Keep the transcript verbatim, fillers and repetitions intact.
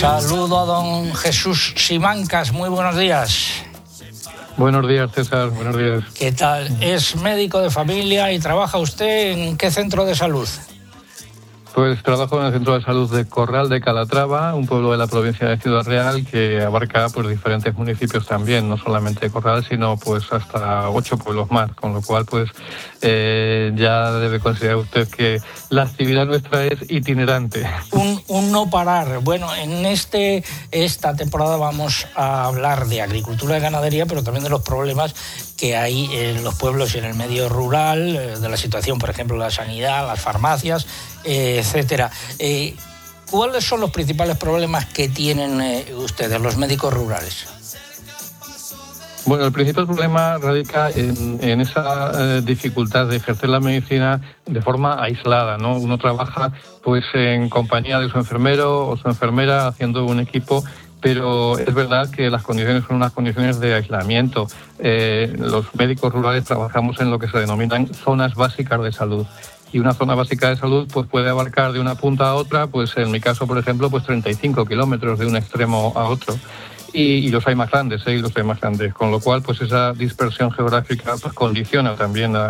Saludo a don Jesús Simancas, muy buenos días. Buenos días, César, buenos días. ¿Qué tal? Es médico de familia y trabaja usted ¿en qué centro de salud? Pues trabajo en el Centro de Salud de Corral de Calatrava, un pueblo de la provincia de Ciudad Real que abarca pues diferentes municipios también, no solamente Corral, sino pues hasta ocho pueblos más, con lo cual pues eh, ya debe considerar usted que la actividad nuestra es itinerante. Un, un no parar. Bueno, en este esta temporada vamos a hablar de agricultura y ganadería, pero también de los problemas que hay en los pueblos y en el medio rural, de la situación, por ejemplo, la sanidad, las farmacias, eh, etcétera. Eh, ¿Cuáles son los principales problemas que tienen eh, ustedes, los médicos rurales? Bueno, el principal problema radica en, en esa eh, dificultad de ejercer la medicina de forma aislada, ¿no? Uno trabaja pues en compañía de su enfermero o su enfermera haciendo un equipo, pero es verdad que las condiciones son unas condiciones de aislamiento. Eh, los médicos rurales trabajamos en lo que se denominan zonas básicas de salud. Y una zona básica de salud pues puede abarcar de una punta a otra, pues en mi caso, por ejemplo, pues treinta y cinco kilómetros de un extremo a otro. Y, y los hay más grandes, ¿eh? y los hay más grandes, con lo cual pues esa dispersión geográfica pues condiciona también a